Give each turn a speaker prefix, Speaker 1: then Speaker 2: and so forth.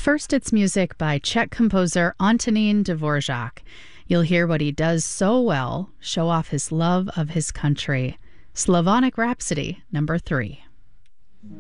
Speaker 1: First, it's music by Czech composer Antonín Dvorak. You'll hear what he does so well, show off his love of his country. Slavonic Rhapsody, number 3.